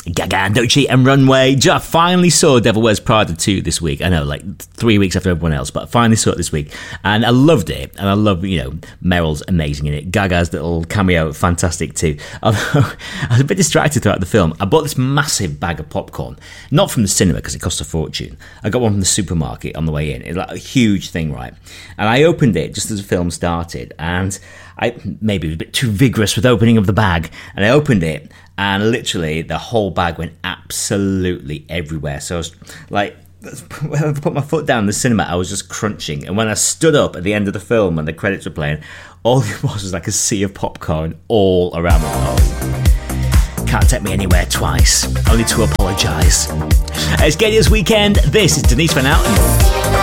Gaga, Doechii and Runway. I finally saw Devil Wears Prada 2 this week. I know, like 3 weeks after everyone else, but I finally saw it this week. And I loved it. And I love, Meryl's amazing in it. Gaga's little cameo, fantastic too. Although I was a bit distracted throughout the film. I bought this massive bag of popcorn. Not from the cinema, because it cost a fortune. I got one from the supermarket on the way in. It's like a huge thing, right? And I opened it just as the film started. And I maybe was a bit too vigorous with opening of the bag. And I opened it. And literally, the whole bag went absolutely everywhere. So I was like, when I put my foot down in the cinema, I was just crunching. And when I stood up at the end of the film and the credits were playing, all it was like a sea of popcorn all around my home. Can't take me anywhere twice, only to apologise. It's Genius Weekend. This is Denise Van Outen.